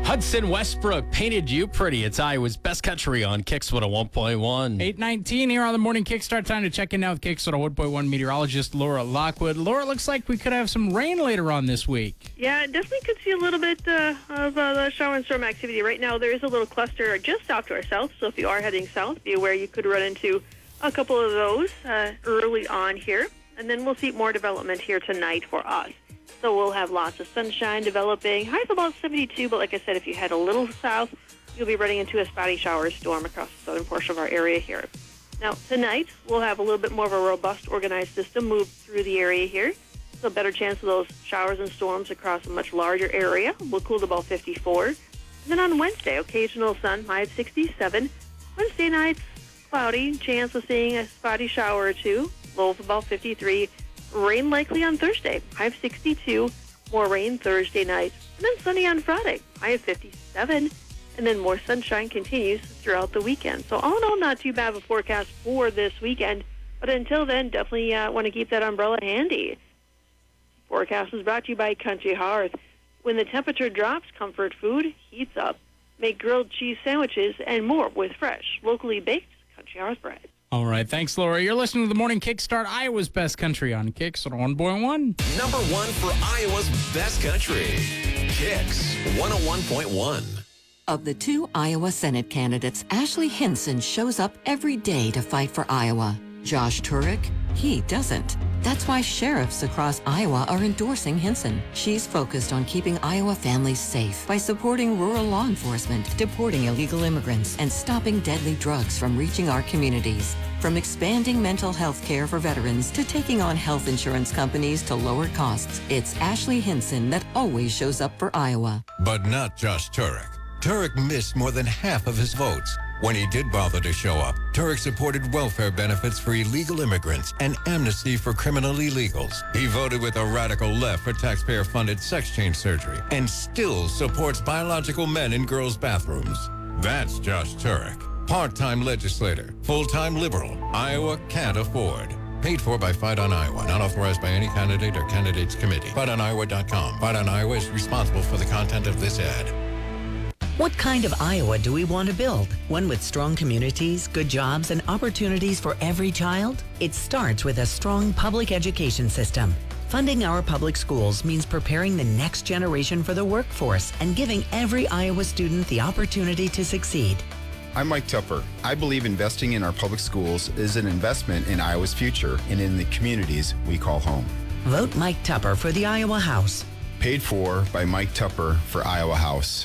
Hudson Westbrook painted you pretty. It's Iowa's best country on Kicks 101.1. 8:19 here on the morning kickstart. Time to check in now with Kicks 101.1 meteorologist Laura Lockwood. Laura, looks like we could have some rain later on this week. Yeah, definitely could see a little bit of the shower and storm activity. Right now, there is a little cluster just off to our south, so if you are heading south, be aware you could run into a couple of those early on here. And then we'll see more development here tonight for us. So we'll have lots of sunshine developing. Highs about 72, but like I said, if you head a little south, you'll be running into a spotty shower storm across the southern portion of our area here. Now, tonight, we'll have a little bit more of a robust, organized system move through the area here. So better chance of those showers and storms across a much larger area. We'll cool to about 54. And then on Wednesday, occasional sun, high of 67. Wednesday nights, cloudy, chance of seeing a spotty shower or two, low of about 53. Rain likely on Thursday, high of 62. More rain Thursday night. And then sunny on Friday, high of 57. And then more sunshine continues throughout the weekend. So all in all, not too bad of a forecast for this weekend. But until then, definitely want to keep that umbrella handy. Forecast is brought to you by Country Hearth. When the temperature drops, comfort food heats up. Make grilled cheese sandwiches and more with fresh, locally baked Country Hearth bread. All right, thanks, Laura. You're listening to the Morning Kickstart, Iowa's best country on Kicks 101.1. Number one for Iowa's best country. Kicks 101.1. Of the two Iowa Senate candidates, Ashley Hinson shows up every day to fight for Iowa. Josh Turek, he doesn't. That's why sheriffs across Iowa are endorsing Hinson. She's focused on keeping Iowa families safe by supporting rural law enforcement, deporting illegal immigrants, and stopping deadly drugs from reaching our communities. From expanding mental health care for veterans to taking on health insurance companies to lower costs, it's Ashley Hinson that always shows up for Iowa. But not just Turek. Turek missed more than half of his votes. When he did bother to show up, Turek supported welfare benefits for illegal immigrants and amnesty for criminal illegals. He voted with a radical left for taxpayer-funded sex change surgery and still supports biological men in girls' bathrooms. That's Josh Turek. Part-time legislator, full-time liberal, Iowa can't afford. Paid for by Fight on Iowa, not authorized by any candidate or candidates committee. FightOnIowa.com. Fight on Iowa is responsible for the content of this ad. What kind of Iowa do we want to build? One with strong communities, good jobs, and opportunities for every child? It starts with a strong public education system. Funding our public schools means preparing the next generation for the workforce and giving every Iowa student the opportunity to succeed. I'm Mike Tupper. I believe investing in our public schools is an investment in Iowa's future and in the communities we call home. Vote Mike Tupper for the Iowa House. Paid for by Mike Tupper for Iowa House.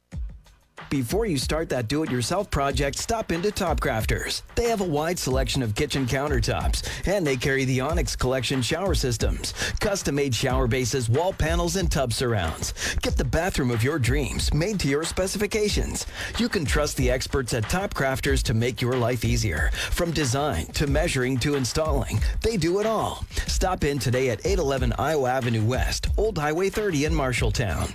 Before you start that do-it-yourself project, stop into Top Crafters. They have a wide selection of kitchen countertops, and they carry the Onyx Collection shower systems, custom-made shower bases, wall panels, and tub surrounds. Get the bathroom of your dreams, made to your specifications. You can trust the experts at Top Crafters to make your life easier. From design to measuring to installing, they do it all. Stop in today at 811 Iowa Avenue West, Old Highway 30 in Marshalltown.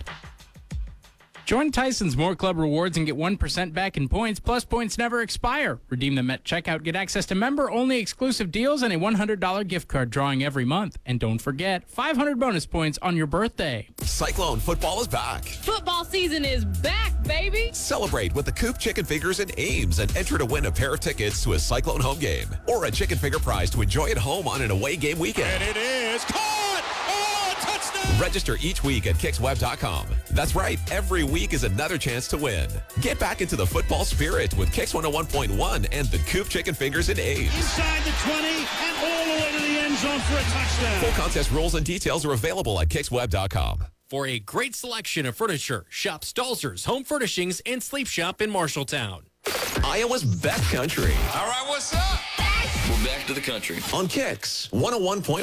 Join Tyson's More Club Rewards and get 1% back in points, plus points never expire. Redeem them at checkout, get access to member-only exclusive deals, and a $100 gift card drawing every month. And don't forget, 500 bonus points on your birthday. Cyclone football is back. Football season is back, baby. Celebrate with the Coop Chicken Fingers and Ames and enter to win a pair of tickets to a Cyclone home game or a chicken finger prize to enjoy at home on an away game weekend. And it is caught! Register each week at kicksweb.com. That's right, every week is another chance to win. Get back into the football spirit with Kicks 101.1 and the Coop Chicken Fingers and Ames. Inside the 20 and all the way to the end zone for a touchdown. Full contest rules and details are available at kicksweb.com. For a great selection of furniture, shop Stalzer's Home Furnishings and Sleep Shop in Marshalltown. Iowa's best country. All right, what's up? We're back to the country. On Kicks 101.1.